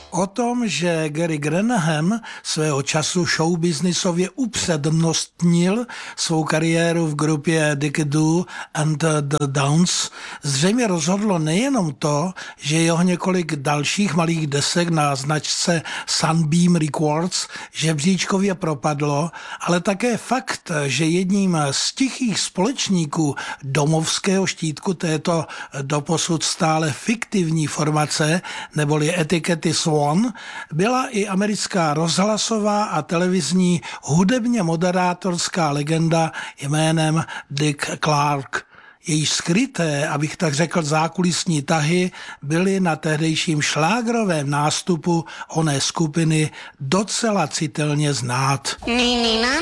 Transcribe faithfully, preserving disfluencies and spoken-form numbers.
O tom, že Gary Granaham svého času showbiznisově upřednostnil svou kariéru v grupě Dick Doo and the Downs, zřejmě rozhodlo nejenom to, že jeho několik dalších malých desek na značce Sunbeam Records žebříčkově propadlo, ale také fakt, že jedním z tichých společníků domovského štítku této doposud stále fiktivní formace, neboli etikety Swan, byla i americká rozhlasová a televizní hudebně moderátorská legenda jménem Dick Clark. Jejíž skryté, abych tak řekl, zákulisní tahy byly na tehdejším šlágrovém nástupu oné skupiny docela citelně znát.